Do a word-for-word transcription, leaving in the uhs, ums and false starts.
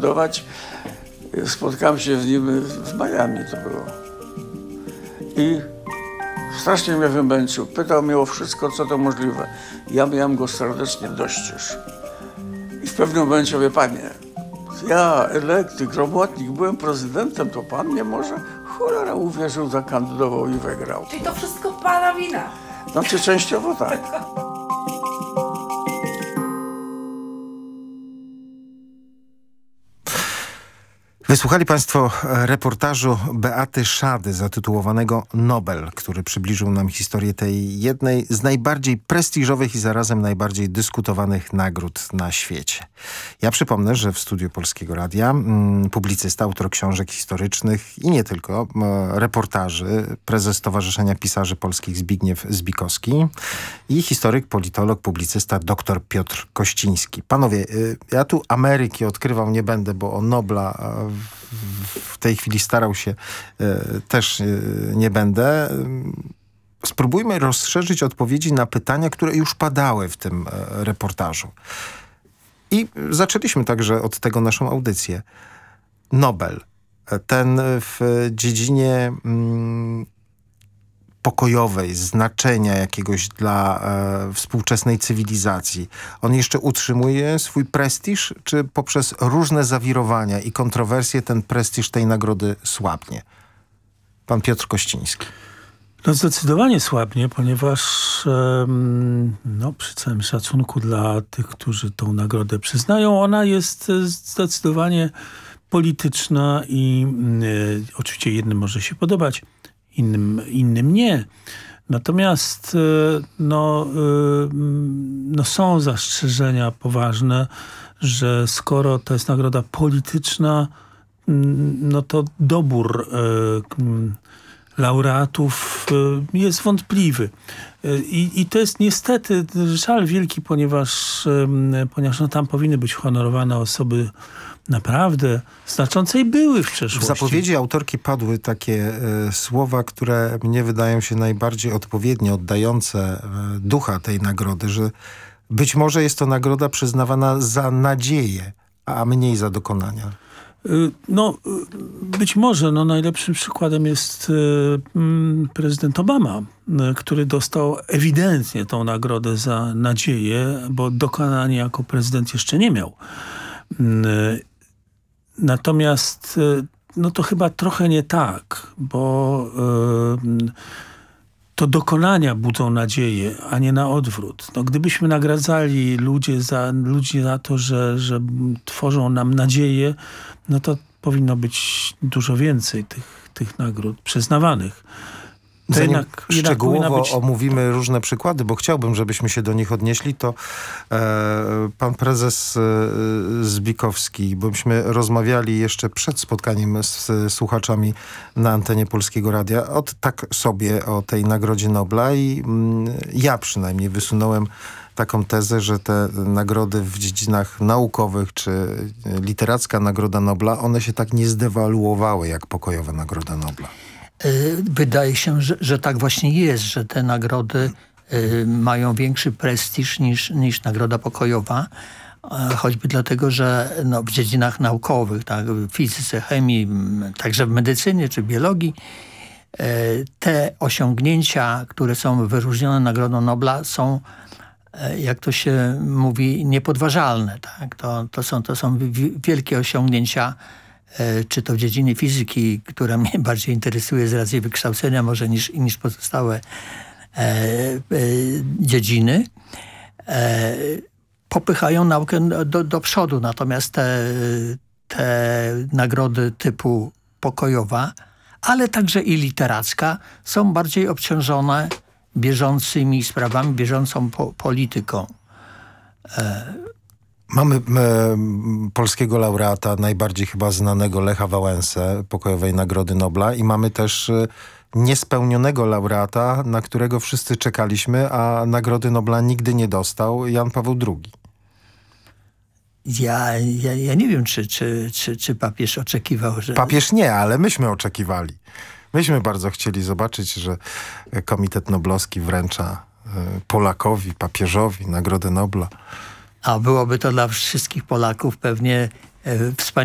kandydować. Spotkałem się z nim w Miami, to było. I strasznie mnie wymęczył. Pytał mnie o wszystko, co to możliwe. Ja miałem go serdecznie dość już. I w pewnym momencie mówię, panie, ja elektryk, robotnik, byłem prezydentem, to pan nie może? Cholera, uwierzył, zakandydował i wygrał. Czyli to wszystko pana wina? Znaczy częściowo tak. Wysłuchali Państwo reportażu Beaty Szady zatytułowanego Nobel, który przybliżył nam historię tej jednej z najbardziej prestiżowych i zarazem najbardziej dyskutowanych nagród na świecie. Ja przypomnę, że w studiu Polskiego Radia mm, publicysta, autor książek historycznych i nie tylko, m, reportaży, prezes Stowarzyszenia Pisarzy Polskich Zbigniew Zbikowski i historyk, politolog, publicysta dr Piotr Kościński. Panowie, y, ja tu Ameryki odkrywał nie będę, bo o Nobla y, w tej chwili starał się, y, też y, nie będę. Spróbujmy rozszerzyć odpowiedzi na pytania, które już padały w tym y, reportażu. I zaczęliśmy także od tego naszą audycję. Nobel, ten w dziedzinie mm, pokojowej, znaczenia jakiegoś dla e, współczesnej cywilizacji. On jeszcze utrzymuje swój prestiż, czy poprzez różne zawirowania i kontrowersje ten prestiż tej nagrody słabnie? Pan Piotr Kościński. No zdecydowanie słabnie, ponieważ um, no, przy całym szacunku dla tych, którzy tą nagrodę przyznają, ona jest zdecydowanie polityczna i y, oczywiście jednym może się podobać, innym, innym nie. Natomiast y, no, y, no są zastrzeżenia poważne, że skoro to jest nagroda polityczna, y, no to dobór y, laureatów jest wątpliwy. I, i to jest niestety żal wielki, ponieważ, ponieważ no, tam powinny być honorowane osoby naprawdę znaczące i były w przeszłości. W zapowiedzi autorki padły takie e, słowa, które mnie wydają się najbardziej odpowiednio oddające e, ducha tej nagrody, że być może jest to nagroda przyznawana za nadzieję, a mniej za dokonania. No, być może no, najlepszym przykładem jest y, prezydent Obama, y, który dostał ewidentnie tą nagrodę za nadzieję, bo dokonania jako prezydent jeszcze nie miał. Y, natomiast y, no to chyba trochę nie tak, bo y, to dokonania budzą nadzieję, a nie na odwrót. No, gdybyśmy nagradzali ludzi za, ludzi za to, że, że tworzą nam nadzieję, no to powinno być dużo więcej tych, tych nagród przyznawanych. To Zanim jednak, szczegółowo jednak być... omówimy różne przykłady, bo chciałbym, żebyśmy się do nich odnieśli, to e, pan prezes e, Zbikowski, bo myśmy rozmawiali jeszcze przed spotkaniem z e, słuchaczami na antenie Polskiego Radia, od tak sobie o tej Nagrodzie Nobla i m, ja przynajmniej wysunąłem taką tezę, że te nagrody w dziedzinach naukowych czy literacka Nagroda Nobla, one się tak nie zdewaluowały jak pokojowa Nagroda Nobla. Wydaje się, że, że tak właśnie jest, że te nagrody y, mają większy prestiż niż, niż Nagroda Pokojowa, y, choćby dlatego, że no, w dziedzinach naukowych, tak, w fizyce, chemii, także w medycynie czy biologii, y, te osiągnięcia, które są wyróżnione Nagrodą Nobla, są, y, jak to się mówi, niepodważalne. Tak? To, to, są, to są wielkie osiągnięcia, czy to w dziedzinie fizyki, która mnie bardziej interesuje z racji wykształcenia może niż, niż pozostałe e, e, dziedziny, e, popychają naukę do, do przodu. Natomiast te, te nagrody typu pokojowa, ale także i literacka, są bardziej obciążone bieżącymi sprawami, bieżącą po, polityką. E, Mamy e, polskiego laureata, najbardziej chyba znanego Lecha Wałęsę, pokojowej Nagrody Nobla i mamy też e, niespełnionego laureata, na którego wszyscy czekaliśmy, a Nagrody Nobla nigdy nie dostał, Jan Paweł drugi. Ja, ja, ja nie wiem, czy, czy, czy, czy papież oczekiwał, że... Papież nie, ale myśmy oczekiwali. Myśmy bardzo chcieli zobaczyć, że Komitet Noblowski wręcza e, Polakowi, papieżowi Nagrodę Nobla. A byłoby to dla wszystkich Polaków pewnie e, wspaniałe.